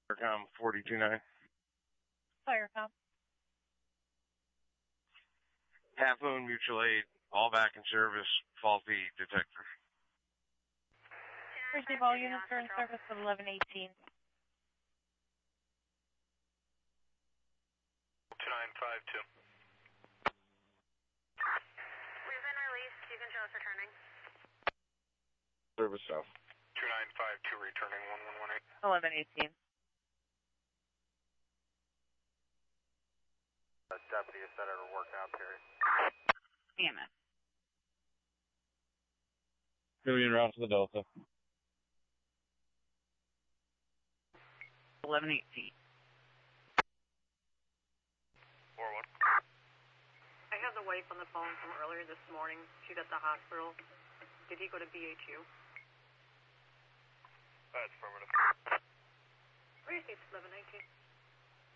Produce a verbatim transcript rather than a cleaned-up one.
Firecom forty-two nine. Firecom. Half Moon Mutual Aid, all back in service, faulty detector. Receive all units are in service at eleven eighteen. two nine five two. We've been released. You can show us returning. Service south. two nine five two returning one one one eight. eleven eighteen. Uh, deputy is set at a workout period. E M S. Million route to the Delta. eleven eighteen. four one. I have the wife on the phone from earlier this morning. She's at the hospital. Did he go to B H U? That's affirmative.